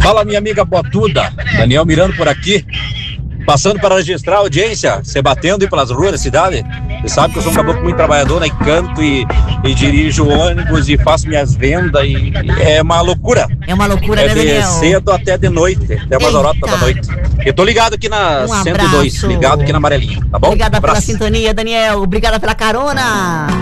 Fala, minha amiga Botuda, Daniel Mirando por aqui, passando para registrar a audiência, se batendo aí pelas ruas da cidade. Você sabe que eu sou um caboclo muito trabalhador, né? Canto e dirijo ônibus e faço minhas vendas e é uma loucura. É uma loucura, né, Daniel? É de cedo até de noite, até umas horas da noite. Eu tô ligado aqui na 102, ligado aqui na Amarelinha, tá bom? Obrigada pela sintonia, Daniel. Obrigada pela carona.